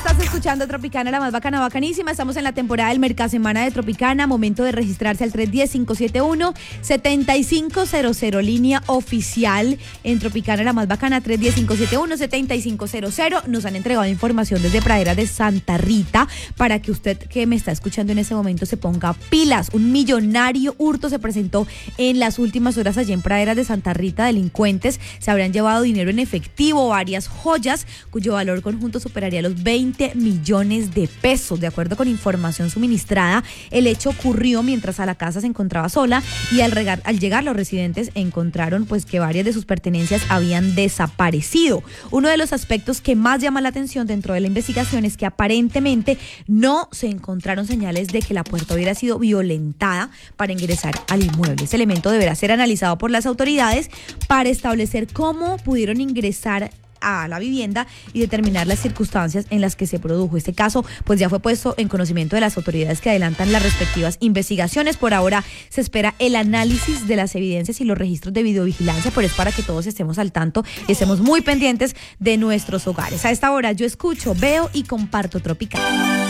Estás escuchando Tropicana, la más bacana, bacanísima. Estamos en la temporada del Mercasemana de Tropicana. Momento de registrarse al 310-571-7500, línea oficial en Tropicana, la más bacana, 310-571-7500. Nos han entregado información desde Pradera de Santa Rita para que usted que me está escuchando en ese momento se ponga pilas. Un millonario hurto se presentó en las últimas horas allí en Pradera de Santa Rita. Delincuentes se habrían llevado dinero en efectivo, varias joyas, cuyo valor conjunto superaría los 20 millones de pesos. De acuerdo con información suministrada, el hecho ocurrió mientras a la casa se encontraba sola y al llegar los residentes encontraron pues que varias de sus pertenencias habían desaparecido. Uno de los aspectos que más llama la atención dentro de la investigación es que aparentemente no se encontraron señales de que la puerta hubiera sido violentada para ingresar al inmueble. Este elemento deberá ser analizado por las autoridades para establecer cómo pudieron ingresar a la vivienda y determinar las circunstancias en las que se produjo. Este caso pues ya fue puesto en conocimiento de las autoridades que adelantan las respectivas investigaciones. Por ahora se espera el análisis de las evidencias y los registros de videovigilancia, pero es para que todos estemos al tanto y estemos muy pendientes de nuestros hogares. A esta hora yo escucho, veo y comparto Tropical.